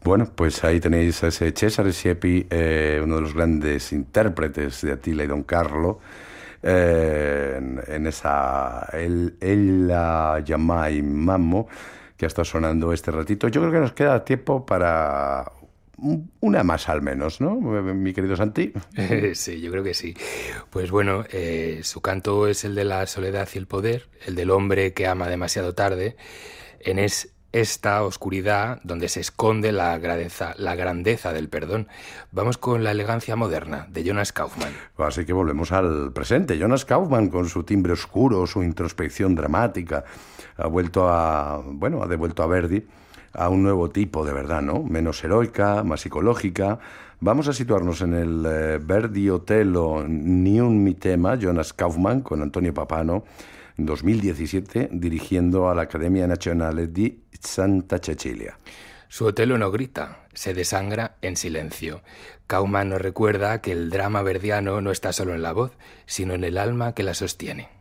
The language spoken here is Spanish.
Bueno, pues ahí tenéis a ese Cesare Siepi, uno de los grandes intérpretes de Attila y Don Carlo, en esa El la Yamai Mammo, que ha estado sonando este ratito. Yo creo que nos queda tiempo para una más al menos, ¿no? Mi querido Santi. Sí, yo creo que sí. Pues bueno, su canto es el de la soledad y el poder, el del hombre que ama demasiado tarde. En esta oscuridad donde se esconde la grandeza del perdón. Vamos con la elegancia moderna de Jonas Kaufmann. Así que volvemos al presente. Jonas Kaufmann, con su timbre oscuro, su introspección dramática, ha devuelto a Verdi a un nuevo tipo de verdad, ¿no? Menos heroica, más psicológica. Vamos a situarnos en el Verdi Otello Ni un mi tema, Jonas Kaufmann, con Antonio Papano, en 2017, dirigiendo a la Accademia Nazionale di Santa Cecilia. Su Otello no grita, se desangra en silencio. Kaufmann nos recuerda que el drama verdiano no está solo en la voz, sino en el alma que la sostiene.